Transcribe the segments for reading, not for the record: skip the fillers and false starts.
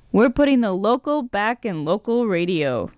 We're putting the local back in local radio.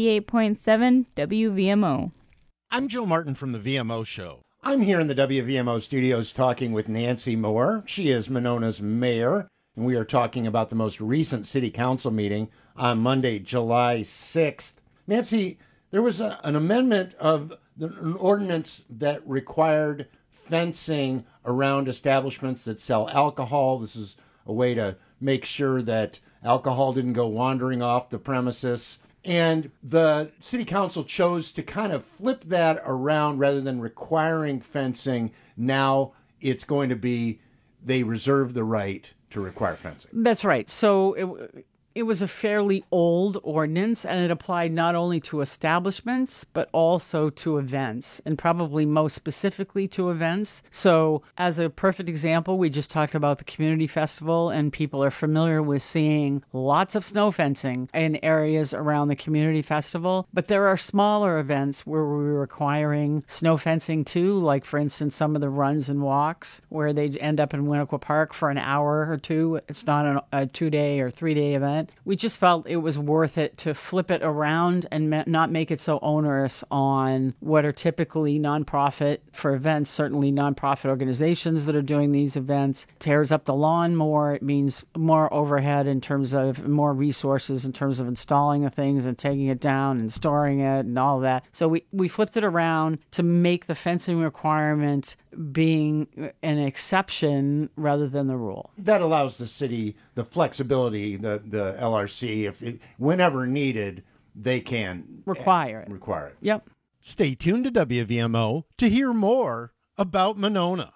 98.7 WVMO. I'm Joe Martin from the VMO Show. I'm here in the WVMO studios talking with Nancy Moore. She is Monona's mayor, and we are talking about the most recent city council meeting on Monday, July 6th. Nancy, there was an amendment of an ordinance that required fencing around establishments that sell alcohol. This is a way to make sure that alcohol didn't go wandering off the premises. And the city council chose to kind of flip that around rather than requiring fencing. Now it's going to be they reserve the right to require fencing. That's right. So it was a fairly old ordinance, and it applied not only to establishments, but also to events, and probably most specifically to events. So as a perfect example, we just talked about the community festival, and people are familiar with seeing lots of snow fencing in areas around the community festival. But there are smaller events where we're requiring snow fencing too, like, for instance, some of the runs and walks where they end up in Winnequa Park for an hour or two. It's not a 2-day or 3-day event. We just felt it was worth it to flip it around and not make it so onerous on what are typically nonprofit for events, certainly nonprofit organizations that are doing these events. Tears up the lawn more. It means more overhead in terms of more resources in terms of installing the things and taking it down and storing it and all of that. So we flipped it around to make the fencing requirement being an exception rather than the rule. That allows the city the flexibility, the LRC, whenever needed, they can require it. Yep. Stay tuned to WVMO to hear more about Monona.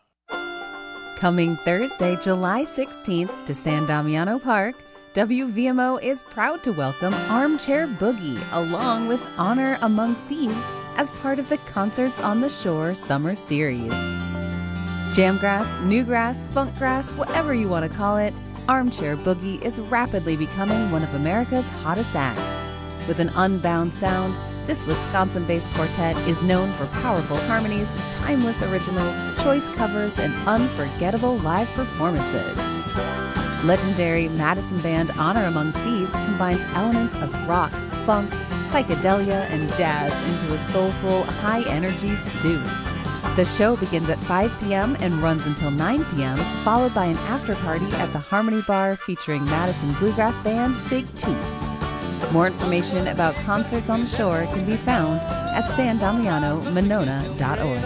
Coming Thursday, July 16th to San Damiano Park, WVMO is proud to welcome Armchair Boogie along with Honor Among Thieves as part of the Concerts on the Shore Summer Series. Jamgrass, newgrass, funkgrass, whatever you want to call it, Armchair Boogie is rapidly becoming one of America's hottest acts. With an unbound sound, this Wisconsin-based quartet is known for powerful harmonies, timeless originals, choice covers, and unforgettable live performances. Legendary Madison band Honor Among Thieves combines elements of rock, funk, psychedelia, and jazz into a soulful, high-energy stew. The show begins at 5 p.m. and runs until 9 p.m., followed by an after-party at the Harmony Bar featuring Madison bluegrass band Big Tooth. More information about Concerts on the Shore can be found at sandamianomonona.org.